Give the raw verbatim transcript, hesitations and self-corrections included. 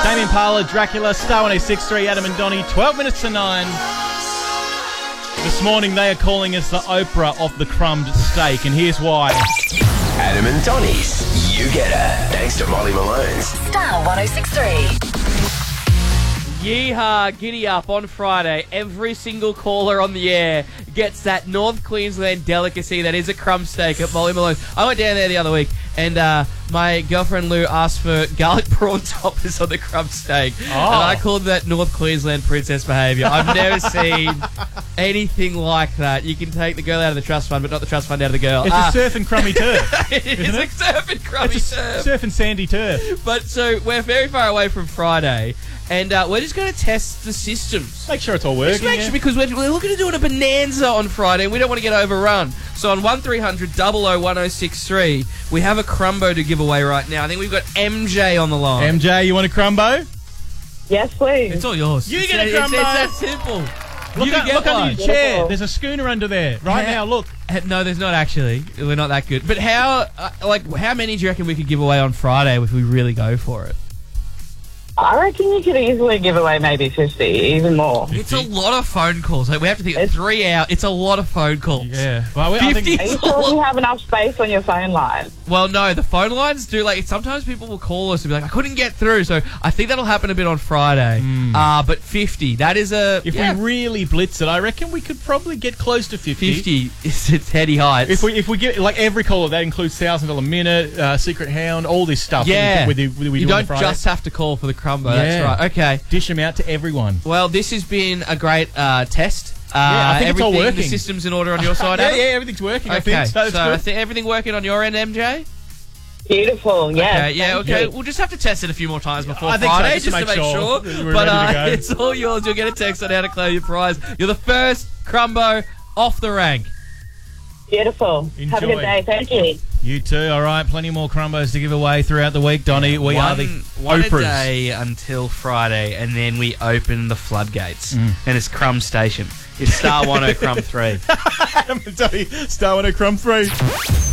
Tame Impala, Dracula, Star one oh six point three, Adam and Donnie, twelve minutes to nine. This morning they are calling us the Oprah of the crumbed steak, and here's why. Adam and Donnie's You Get Her, thanks to Molly Malone's Star one oh six point three. Yeehaw, giddy up on Friday. Every single caller on the air gets that North Queensland delicacy that is a crumb steak at Molly Malone's. I went down there the other week and uh, my girlfriend Lou asked for garlic prawn toppers on the crumb steak. Oh. And I called that North Queensland princess behaviour. I've never seen anything like that. You can take the girl out of the trust fund, but not the trust fund out of the girl. It's uh, a surf and crummy turf. It is a surf and crummy It's a turf. surf and sandy turf. But so we're very far away from Friday. And uh, we're just going to test the systems. Make sure it's all working. Just make yeah. sure, because we're, we're looking to do a bonanza on Friday and we don't want to get overrun. So on one three hundred double oh one oh six three, we have a crumbo to give away right now. I think we've got M J on the line. M J, you want a crumbo? Yes, please. It's all yours. You it's, get a it's, crumbo. It's, that simple. Look, you at, get look one. under your chair. Beautiful. There's a schooner under there. Right Yeah. now, look. Uh, No, there's not actually. We're not that good. But how, uh, like, how many do you reckon we could give away on Friday if we really go for it? I reckon you could easily give away maybe fifty, even more. It's a lot of phone calls. Like, we have to think It's- three hours. It's a lot of phone calls. Yeah. Well, I fifty. think Are you sure you have enough space on your phone line? Well, no, the phone lines do, like, sometimes people will call us and be like, I couldn't get through, so I think that'll happen a bit on Friday. Uh, but fifty, that is a... if yeah, we really blitz it, I reckon we could probably get close to fifty. fifty, is it's heady heights. If we if we get like every caller, that includes thousand dollar minute, uh, secret hound, all this stuff. yeah, that we, we, we, we you do on don't Friday. just have to call for the crumbo, Yeah. that's right. Okay, dish them out to everyone. well, this has been a great uh, test. Uh, Yeah, I think it's all everything, working. The system's in order on your side, yeah, Adam? yeah, everything's working. I Okay, think so. so That's I good. think everything working on your end, M J? Beautiful, yes. Okay, yeah, thank okay. you. We'll just have to test it a few more times before I think so, Friday, just to just to make make sure. sure that we're But ready to uh, go. it's all yours. You'll get a text on how to claim your prize. You're the first crumbo off the rank. Beautiful. Have a Enjoy. good day. Thank you. You too. All right, plenty more crumbos to give away throughout the week, Donnie. We one, are the one a Oprahs. day until Friday, and then we open the floodgates, Mm. and it's Crumb Station. It's Star one oh Crumb three. Adam and Donnie, Star one oh Crumb three.